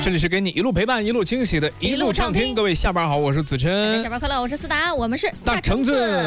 这里是给你一路陪伴一路惊喜的一路畅听。各位下班好，我是子琛。 下班快乐，我是思达，我们是大橙子。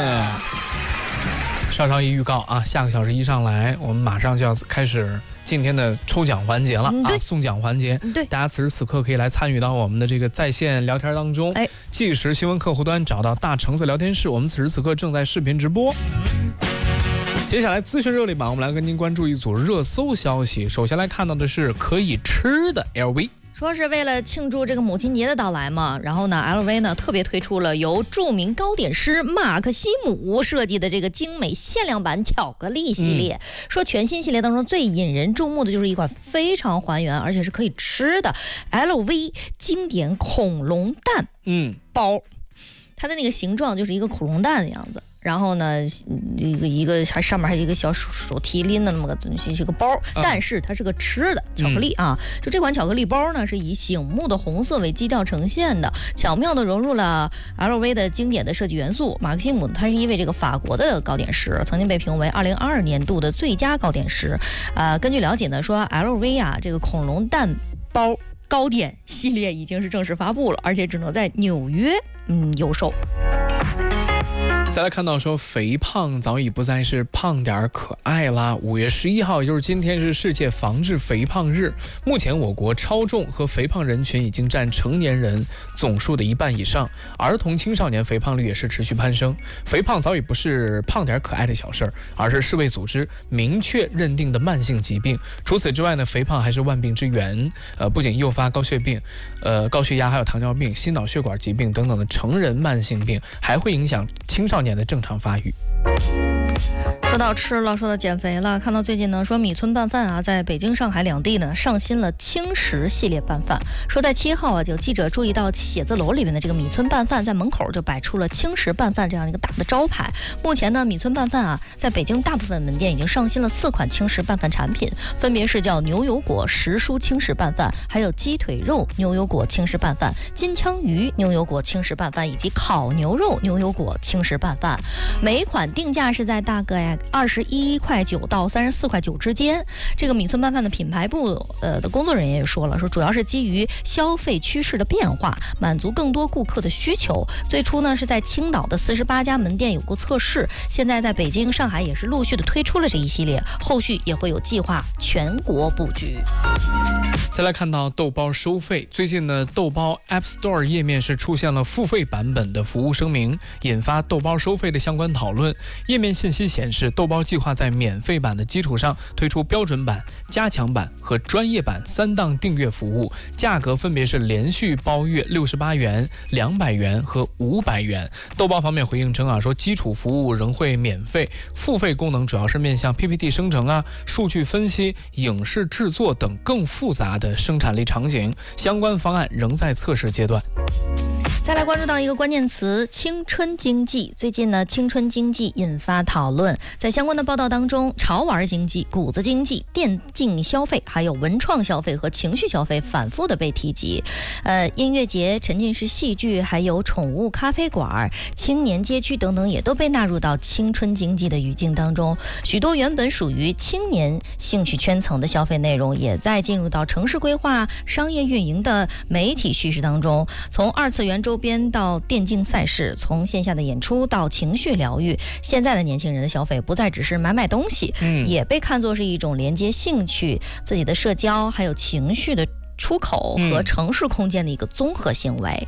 稍一预告啊，下个小时一上来，我们马上就要开始今天的抽奖环节了啊，送奖环节。 对， 大家此时此刻可以来参与到我们的这个在线聊天当中。即时新闻客户端找到大橙子聊天室，我们此时此刻正在视频直播。接下来资讯热力榜，我们来跟您关注一组热搜消息。首先来看到的是可以吃的 LV。 说是为了庆祝这个母亲节的到来嘛，然后呢 LV 呢特别推出了由著名糕点师马克西姆设计的这个精美限量版巧克力系列。说全新系列当中最引人注目的就是一款非常还原而且是可以吃的 LV 经典恐龙蛋包。它的那个形状就是一个恐龙蛋的样子，然后呢一个还上面还有一个小手提拎的那么个东西，是个包，但是它是个吃的巧克力啊。就这款巧克力包呢是以醒目的红色为基调呈现的，巧妙的融入了 LV 的经典的设计元素。马克西姆他是一位这个法国的糕点师，曾经被评为2022年度的最佳糕点师。根据了解呢，说 LV 啊这个恐龙蛋包糕点系列已经是正式发布了，而且只能在纽约有售。 再来看到说肥胖早已不再是胖点可爱啦。5月11号，也就是今天，是世界防治肥胖日。目前我国超重和肥胖人群已经占成年人总数的1半以上，儿童青少年肥胖率也是持续攀升。肥胖早已不是胖点可爱的小事儿，而是世卫组织明确认定的慢性疾病。除此之外呢，肥胖还是万病之源，不仅诱发高血病、高血压，还有糖尿病、心脑血管疾病等等的成人慢性病，还会影响青少年的正常发育。 说到吃了，说到减肥了，看到最近呢，说米村拌饭啊，在北京、上海两地呢上新了轻食系列拌饭。说在7号啊，就记者注意到写字楼里面的这个米村拌饭在门口就摆出了轻食拌饭这样一个大的招牌。目前呢，米村拌饭啊，在北京大部分门店已经上新了4款轻食拌饭产品，分别是叫牛油果时蔬轻食拌饭，还有鸡腿肉牛油果轻食拌饭、金枪鱼牛油果轻食拌饭以及烤牛肉牛油果轻食拌饭。每一款定价是在大概21.9块到34.9块之间。这个米村拌饭的品牌部的工作人员也说了，说主要是基于消费趋势的变化，满足更多顾客的需求。最初呢是在青岛的48家门店有过测试，现在在北京、上海也是陆续的推出了这一系列，后续也会有计划全国布局。 再来看到豆包收费，最近呢，豆包 App Store 页面是出现了付费版本的服务声明，引发豆包收费的相关讨论。页面信息显示，豆包计划在免费版的基础上推出标准版、加强版和专业版3档订阅服务，价格分别是连续包月68元、200元和500元。豆包方面回应称啊，说基础服务仍会免费，付费功能主要是面向 PPT 生成啊、数据分析、影视制作等更复杂的生产力场景，相关方案仍在测试阶段。 再来关注到一个关键词，青春经济。最近呢，青春经济引发讨论，在相关的报道当中，潮玩经济、谷子经济、电竞消费，还有文创消费和情绪消费反复的被提及。音乐节、沉浸式戏剧，还有宠物咖啡馆、青年街区等等，也都被纳入到青春经济的语境当中。许多原本属于青年兴趣圈层的消费内容，也在进入到城市规划、商业运营的媒体叙事当中。从2次元周边到电竞赛事，从线下的演出到情绪疗愈，现在的年轻人的消费不再只是买东西，也被看作是一种连接兴趣、自己的社交还有情绪的出口和城市空间的一个综合行为。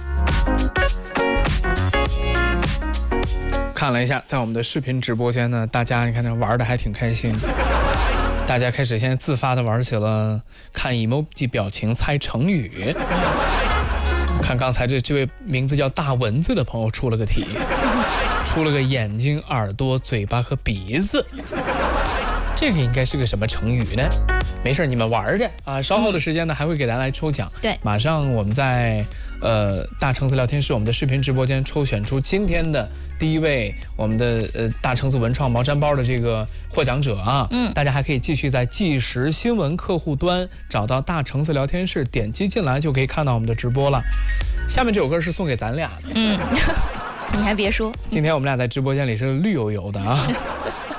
看了一下，在我们的视频直播间呢，大家你看玩的还挺开心。大家开始现在自发的玩起了看 emoji 表情猜成语。看刚才这位名字叫大蚊子的朋友出了个题，出了个眼睛、耳朵、嘴巴和鼻子，这个应该是个什么成语呢？没事，你们玩着啊。稍后的时间呢，还会给大家来抽奖。 对， 马上我们在大橙子聊天室我们的视频直播间抽选出今天的第一位我们的大橙子文创毛毡包的这个获奖者啊。大家还可以继续在即时新闻客户端找到大橙子聊天室，点击进来就可以看到我们的直播了。下面这首歌是送给咱俩的。 你还别说， 今天我们俩在直播间里是绿油油的啊。